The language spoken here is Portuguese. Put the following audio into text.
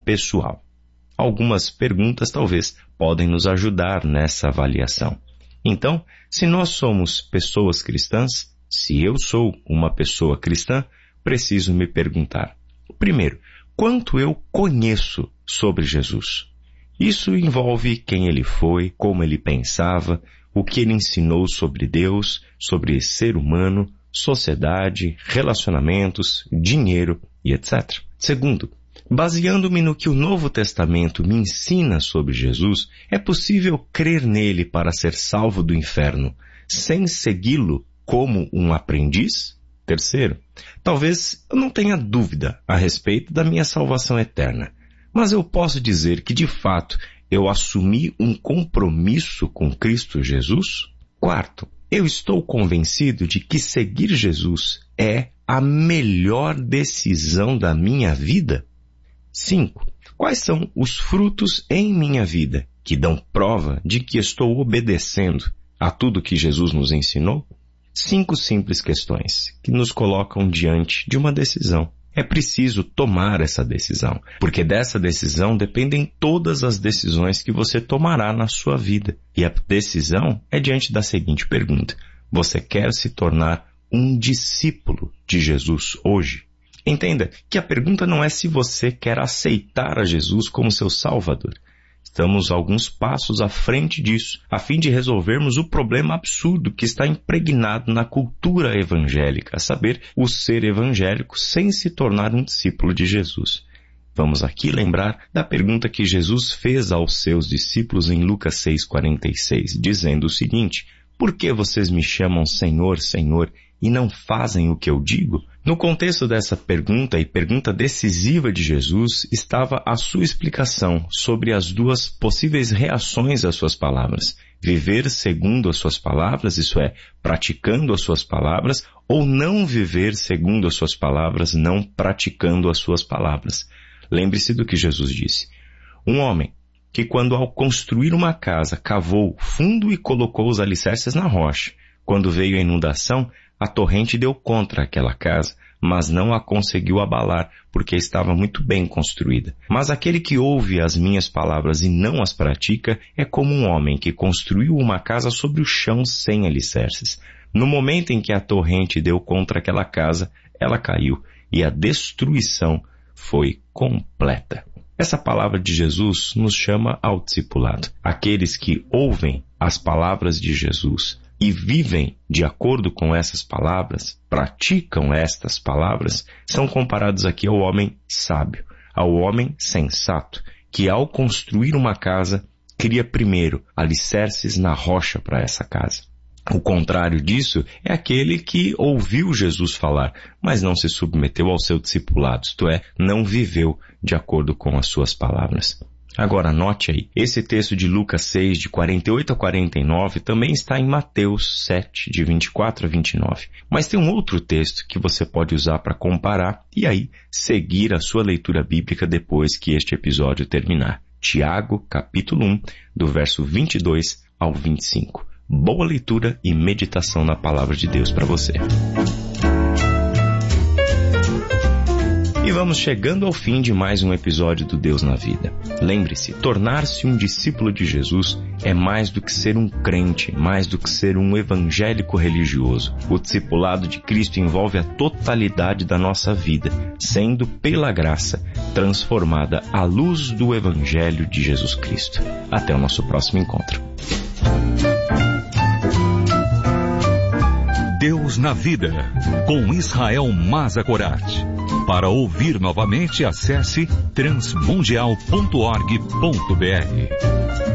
pessoal. Algumas perguntas talvez podem nos ajudar nessa avaliação. Então, se nós somos pessoas cristãs, se eu sou uma pessoa cristã, preciso me perguntar. Primeiro, quanto eu conheço sobre Jesus? Isso envolve quem ele foi, como ele pensava, o que ele ensinou sobre Deus, sobre ser humano, sociedade, relacionamentos, dinheiro e etc. Segundo, baseando-me no que o Novo Testamento me ensina sobre Jesus, é possível crer nele para ser salvo do inferno, sem segui-lo como um aprendiz? Terceiro, talvez eu não tenha dúvida a respeito da minha salvação eterna, mas eu posso dizer que, de fato, eu assumi um compromisso com Cristo Jesus? Quarto, eu estou convencido de que seguir Jesus é a melhor decisão da minha vida? 5. Quais são os frutos em minha vida que dão prova de que estou obedecendo a tudo que Jesus nos ensinou? 5 simples questões que nos colocam diante de uma decisão. É preciso tomar essa decisão, porque dessa decisão dependem todas as decisões que você tomará na sua vida. E a decisão é diante da seguinte pergunta: você quer se tornar um discípulo de Jesus hoje? Entenda que a pergunta não é se você quer aceitar a Jesus como seu Salvador. Estamos alguns passos à frente disso, a fim de resolvermos o problema absurdo que está impregnado na cultura evangélica, a saber, o ser evangélico sem se tornar um discípulo de Jesus. Vamos aqui lembrar da pergunta que Jesus fez aos seus discípulos em Lucas 6,46, dizendo o seguinte: por que vocês me chamam Senhor, Senhor, e não fazem o que eu digo? No contexto dessa pergunta e pergunta decisiva de Jesus, estava a sua explicação sobre as duas possíveis reações às suas palavras. Viver segundo as suas palavras, isso é, praticando as suas palavras, ou não viver segundo as suas palavras, não praticando as suas palavras. Lembre-se do que Jesus disse. Um homem que, quando ao construir uma casa, cavou fundo e colocou os alicerces na rocha, quando veio a inundação, a torrente deu contra aquela casa, mas não a conseguiu abalar, porque estava muito bem construída. Mas aquele que ouve as minhas palavras e não as pratica é como um homem que construiu uma casa sobre o chão sem alicerces. No momento em que a torrente deu contra aquela casa, ela caiu e a destruição foi completa. Essa palavra de Jesus nos chama ao discipulado. Aqueles que ouvem as palavras de Jesus e vivem de acordo com essas palavras, praticam estas palavras, são comparados aqui ao homem sábio, ao homem sensato, que ao construir uma casa, cria primeiro alicerces na rocha para essa casa. O contrário disso é aquele que ouviu Jesus falar, mas não se submeteu ao seu discipulado, isto é, não viveu de acordo com as suas palavras. Agora anote aí, esse texto de Lucas 6, de 48 a 49, também está em Mateus 7, de 24 a 29. Mas tem um outro texto que você pode usar para comparar e aí seguir a sua leitura bíblica depois que este episódio terminar. Tiago, capítulo 1, do verso 22 ao 25. Boa leitura e meditação na palavra de Deus para você. E vamos chegando ao fim de mais um episódio do Deus na Vida. Lembre-se, tornar-se um discípulo de Jesus é mais do que ser um crente, mais do que ser um evangélico religioso. O discipulado de Cristo envolve a totalidade da nossa vida, sendo, pela graça, transformada à luz do Evangelho de Jesus Cristo. Até o nosso próximo encontro. Deus na Vida, com Israel Mazakorat. Para ouvir novamente, acesse transmundial.org.br.